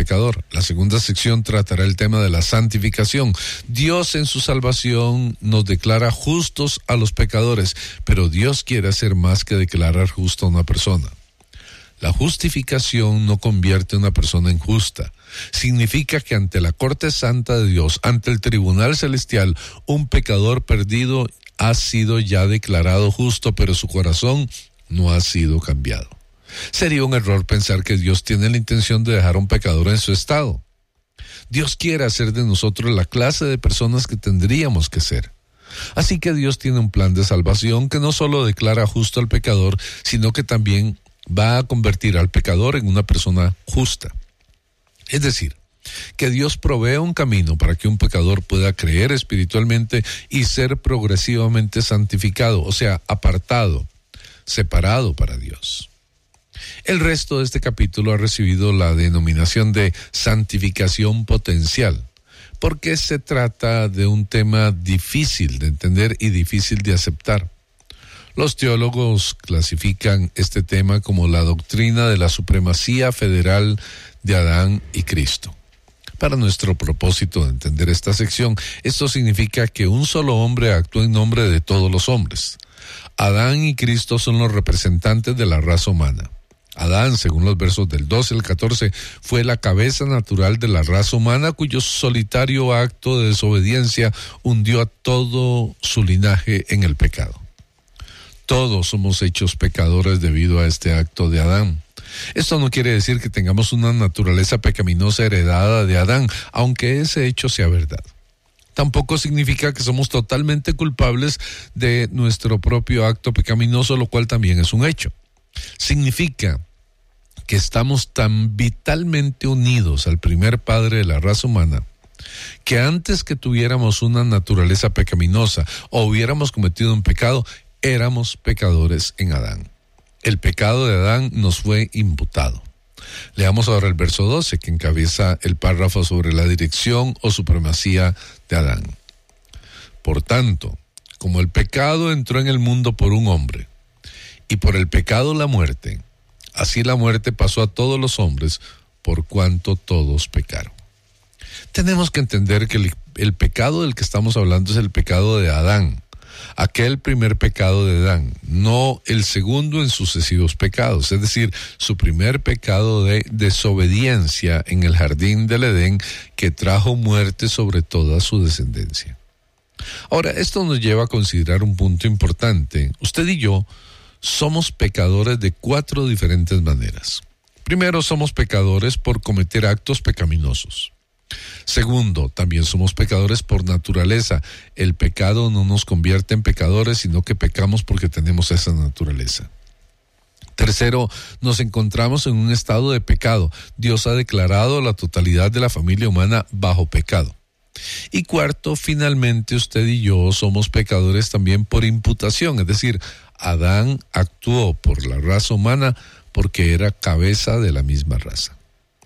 pecador. La segunda sección tratará el tema de la santificación. Dios en su salvación nos declara justos a los pecadores, pero Dios quiere hacer más que declarar justo a una persona. La justificación no convierte a una persona en justa. Significa que ante la corte santa de Dios, ante el tribunal celestial, un pecador perdido ha sido ya declarado justo, pero su corazón no ha sido cambiado. Sería un error pensar que Dios tiene la intención de dejar a un pecador en su estado. Dios quiere hacer de nosotros la clase de personas que tendríamos que ser. Así que Dios tiene un plan de salvación que no solo declara justo al pecador, sino que también va a convertir al pecador en una persona justa. Es decir, que Dios provee un camino para que un pecador pueda creer espiritualmente y ser progresivamente santificado, o sea, apartado, separado para Dios. El resto de este capítulo ha recibido la denominación de santificación potencial, porque se trata de un tema difícil de entender y difícil de aceptar. Los teólogos clasifican este tema como la doctrina de la supremacía federal de Adán y Cristo. Para nuestro propósito de entender esta sección, esto significa que un solo hombre actúa en nombre de todos los hombres. Adán y Cristo son los representantes de la raza humana. Adán, según los versos del 12 al 14, fue la cabeza natural de la raza humana cuyo solitario acto de desobediencia hundió a todo su linaje en el pecado. Todos somos hechos pecadores debido a este acto de Adán. Esto no quiere decir que tengamos una naturaleza pecaminosa heredada de Adán, aunque ese hecho sea verdad. Tampoco significa que somos totalmente culpables de nuestro propio acto pecaminoso, lo cual también es un hecho. Significa que estamos tan vitalmente unidos al primer padre de la raza humana que antes que tuviéramos una naturaleza pecaminosa o hubiéramos cometido un pecado, éramos pecadores en Adán. El pecado de Adán nos fue imputado. Leamos ahora el verso 12 que encabeza el párrafo sobre la dirección o supremacía de Adán. Por tanto, como el pecado entró en el mundo por un hombre, y por el pecado la muerte, así la muerte pasó a todos los hombres, por cuanto todos pecaron. Tenemos que entender que el pecado del que estamos hablando es el pecado de Adán, aquel primer pecado de Adán, no el segundo en sucesivos pecados, es decir, su primer pecado de desobediencia en el jardín del Edén que trajo muerte sobre toda su descendencia. Ahora, esto nos lleva a considerar un punto importante. Usted y yo somos pecadores de 4 diferentes maneras. Primero, somos pecadores por cometer actos pecaminosos. Segundo, también somos pecadores por naturaleza. El pecado no nos convierte en pecadores, sino que pecamos porque tenemos esa naturaleza. Tercero, nos encontramos en un estado de pecado. Dios ha declarado la totalidad de la familia humana bajo pecado. Y cuarto, finalmente usted y yo somos pecadores también por imputación, es decir, Adán actuó por la raza humana porque era cabeza de la misma raza.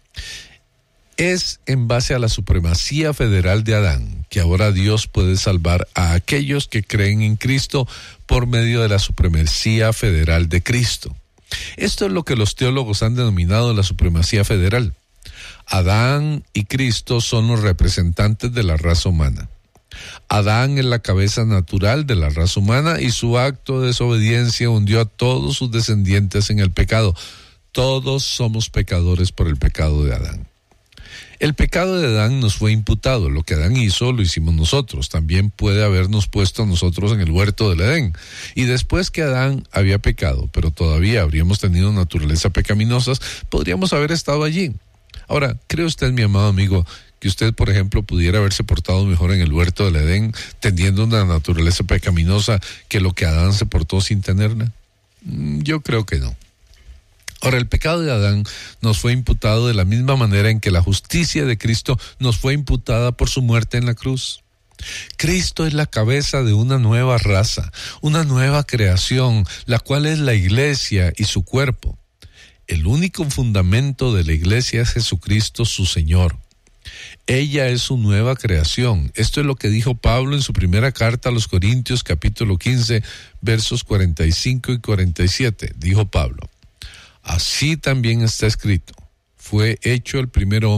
Es en base a la supremacía federal de Adán que ahora Dios puede salvar a aquellos que creen en Cristo por medio de la supremacía federal de Cristo. Esto es lo que los teólogos han denominado la supremacía federal. Adán y Cristo son los representantes de la raza humana. Adán es la cabeza natural de la raza humana y su acto de desobediencia hundió a todos sus descendientes en el pecado. Todos somos pecadores por el pecado de Adán. El pecado de Adán nos fue imputado. Lo que Adán hizo, lo hicimos nosotros. También puede habernos puesto a nosotros en el huerto del Edén. Y después que Adán había pecado, pero todavía habríamos tenido naturaleza pecaminosas, podríamos haber estado allí. Ahora, ¿cree usted, mi amado amigo, que usted, por ejemplo, pudiera haberse portado mejor en el huerto del Edén, teniendo una naturaleza pecaminosa que lo que Adán se portó sin tenerla? Yo creo que no. Ahora, el pecado de Adán nos fue imputado de la misma manera en que la justicia de Cristo nos fue imputada por su muerte en la cruz. Cristo es la cabeza de una nueva raza, una nueva creación, la cual es la iglesia y su cuerpo. El único fundamento de la iglesia es Jesucristo, su Señor. Ella es su nueva creación. Esto es lo que dijo Pablo en su primera carta a los Corintios, capítulo 15, versos 45 y 47. Dijo Pablo: así también está escrito, fue hecho el primer hombre